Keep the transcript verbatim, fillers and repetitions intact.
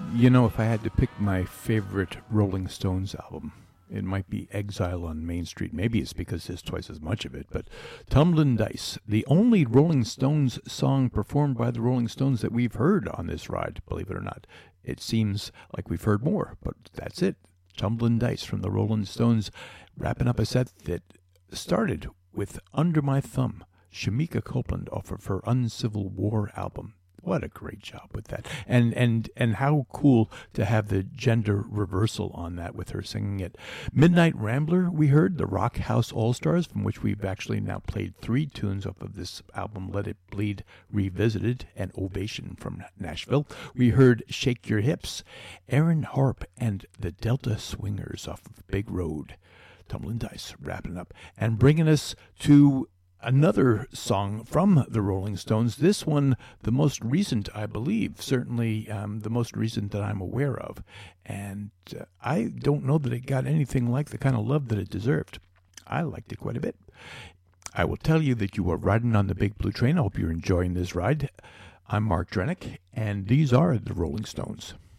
You know, if I had to pick my favorite Rolling Stones album, it might be Exile on Main Street. Maybe it's because there's twice as much of it, but Tumblin' Dice, the only Rolling Stones song performed by the Rolling Stones that we've heard on this ride, believe it or not. It seems like we've heard more, but that's it. Tumblin' Dice from the Rolling Stones, wrapping up a set that started with Under My Thumb, Shamika Copeland off of her Uncivil War album. What a great job with that. And and and how cool to have the gender reversal on that with her singing it. Midnight Rambler, we heard, the Rock House All-Stars, from which we've actually now played three tunes off of this album, Let It Bleed Revisited, and Ovation from Nashville. We heard Shake Your Hips, Aaron Harp, and the Delta Swingers off of Big Road. Tumblin' Dice, wrapping up. And bringing us to another song from the Rolling Stones, this one the most recent, I believe, certainly um, the most recent that I'm aware of, and uh, I don't know that it got anything like the kind of love that it deserved. I liked it quite a bit. I will tell you that you are riding on the Big Blue Train. I hope you're enjoying this ride. I'm Mark Drenick, and these are the Rolling Stones.